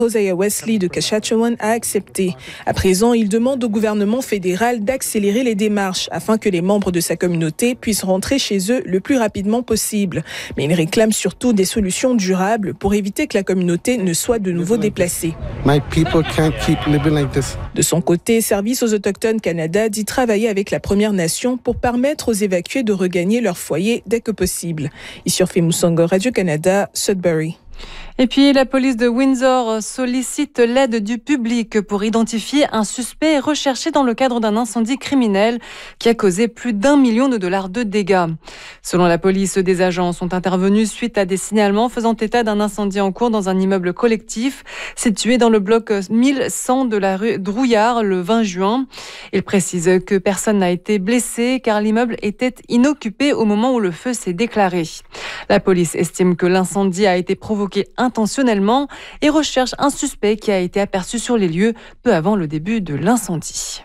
Hosea Wesley de Saskatchewan a accepté. À présent, il demande au gouvernement fédéral d'accélérer les démarches afin que les membres de sa communauté puissent rentrer chez eux le plus rapidement possible. Mais il réclame surtout des solutions durables pour éviter que la communauté ne soit de nouveau déplacée. De son côté, Service aux Autochtones Canada dit travailler avec la Première Nation pour permettre aux évacués de regagner leur foyer dès que possible. Ici Musongo, Radio-Canada, Sudbury. Et puis, la police de Windsor sollicite l'aide du public pour identifier un suspect recherché dans le cadre d'un incendie criminel qui a causé plus d'1 million de dollars de dégâts. Selon la police, des agents sont intervenus suite à des signalements faisant état d'un incendie en cours dans un immeuble collectif situé dans le bloc 1100 de la rue Drouillard le 20 juin. Il précise que personne n'a été blessé car l'immeuble était inoccupé au moment où le feu s'est déclaré. La police estime que l'incendie a été provoqué intentionnellement et recherche un suspect qui a été aperçu sur les lieux peu avant le début de l'incendie.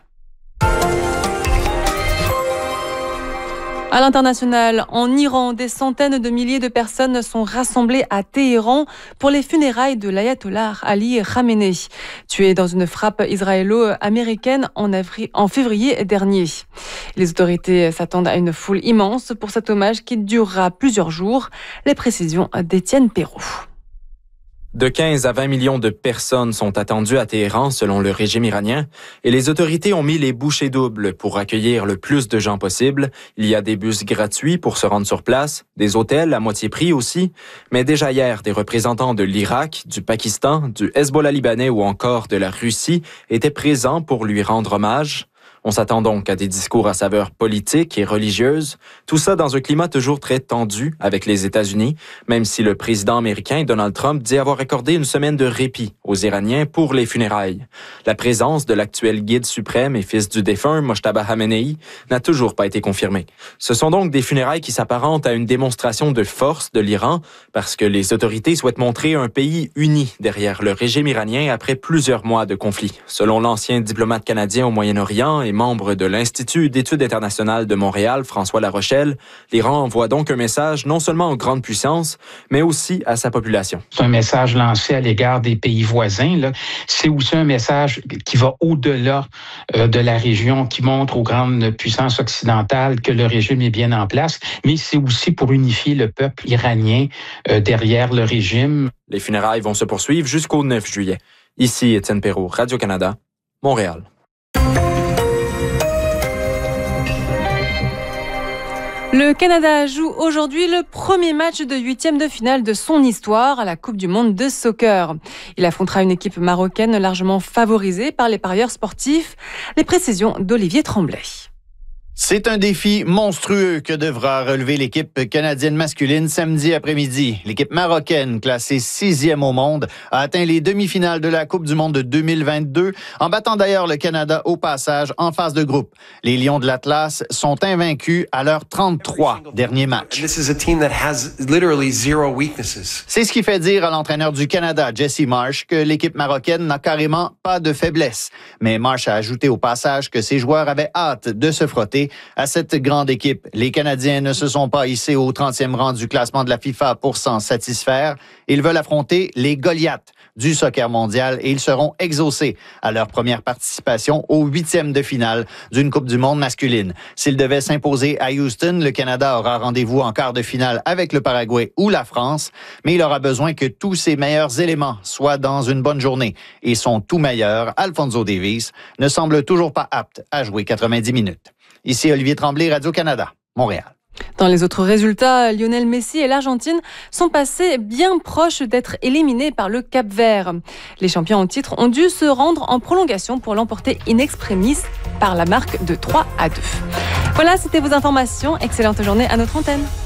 À l'international, en Iran, des centaines de milliers de personnes sont rassemblées à Téhéran pour les funérailles de l'ayatollah Ali Khamenei, tué dans une frappe israélo-américaine en février dernier. Les autorités s'attendent à une foule immense pour cet hommage qui durera plusieurs jours. Les précisions d'Étienne Perrault. De 15 à 20 millions de personnes sont attendues à Téhéran, selon le régime iranien, et les autorités ont mis les bouchées doubles pour accueillir le plus de gens possible. Il y a des bus gratuits pour se rendre sur place, des hôtels à moitié prix aussi, mais déjà hier, des représentants de l'Irak, du Pakistan, du Hezbollah libanais ou encore de la Russie étaient présents pour lui rendre hommage. On s'attend donc à des discours à saveur politique et religieuse, tout ça dans un climat toujours très tendu avec les États-Unis, même si le président américain Donald Trump dit avoir accordé une semaine de répit aux Iraniens pour les funérailles. La présence de l'actuel guide suprême et fils du défunt Mojtaba Khamenei n'a toujours pas été confirmée. Ce sont donc des funérailles qui s'apparentent à une démonstration de force de l'Iran, parce que les autorités souhaitent montrer un pays uni derrière le régime iranien après plusieurs mois de conflit. Selon l'ancien diplomate canadien au Moyen-Orient et membre de l'Institut d'études internationales de Montréal, François Larochelle, l'Iran envoie donc un message non seulement aux grandes puissances, mais aussi à sa population. C'est un message lancé à l'égard des pays voisins, là. C'est aussi un message qui va au-delà de la région, qui montre aux grandes puissances occidentales que le régime est bien en place, mais c'est aussi pour unifier le peuple iranien derrière le régime. Les funérailles vont se poursuivre jusqu'au 9 juillet. Ici Étienne Perrault, Radio-Canada, Montréal. Le Canada joue aujourd'hui le premier match de 8e de finale de son histoire à la Coupe du monde de soccer. Il affrontera une équipe marocaine largement favorisée par les parieurs sportifs. Les précisions d'Olivier Tremblay. C'est un défi monstrueux que devra relever l'équipe canadienne masculine samedi après-midi. L'équipe marocaine, classée 6e au monde, a atteint les demi-finales de la Coupe du monde de 2022, en battant d'ailleurs le Canada au passage en phase de groupe. Les Lions de l'Atlas sont invaincus à leurs 33 derniers matchs. C'est ce qui fait dire à l'entraîneur du Canada, Jesse Marsh, que l'équipe marocaine n'a carrément pas de faiblesse. Mais Marsh a ajouté au passage que ses joueurs avaient hâte de se frotter à cette grande équipe. Les Canadiens ne se sont pas hissés au 30e rang du classement de la FIFA pour s'en satisfaire. Ils veulent affronter les Goliaths du soccer mondial et ils seront exaucés à leur première participation au 8e de finale d'une Coupe du monde masculine. S'ils devaient s'imposer à Houston, le Canada aura rendez-vous en quart de finale avec le Paraguay ou la France, mais il aura besoin que tous ses meilleurs éléments soient dans une bonne journée. Et son tout meilleur, Alphonso Davies, ne semble toujours pas apte à jouer 90 minutes. Ici Olivier Tremblay, Radio-Canada, Montréal. Dans les autres résultats, Lionel Messi et l'Argentine sont passés bien proches d'être éliminés par le Cap-Vert. Les champions en titre ont dû se rendre en prolongation pour l'emporter in extremis par la marque de 3-2. Voilà, c'était vos informations. Excellente journée à notre antenne.